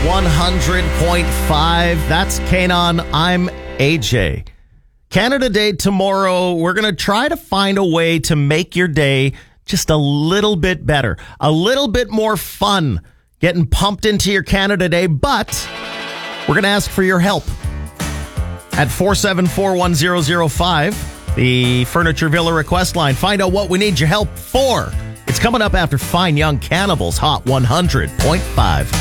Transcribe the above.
100.5. That's Kanon. I'm AJ. Canada Day tomorrow. We're going to try to find a way to make your day just a little bit better, a little bit more fun, getting pumped into your Canada Day, but we're going to ask for your help at 474-1005, the Furniture Villa request line. Find out what we need your help for. It's coming up after Fine Young Cannibals Hot 100.5.